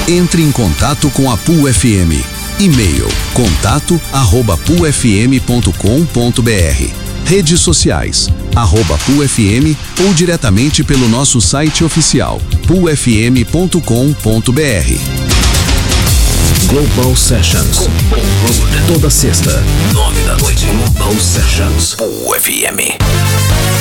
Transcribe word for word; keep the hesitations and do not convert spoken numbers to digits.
Entre em contato com a Pool F M. E-mail contato arroba pool f m ponto com ponto b r. Redes sociais, arroba Pool F M ou diretamente pelo nosso site oficial, pool f m ponto com ponto b r. Global Sessions. Toda sexta, nove da noite. Global Sessions. Pool F M.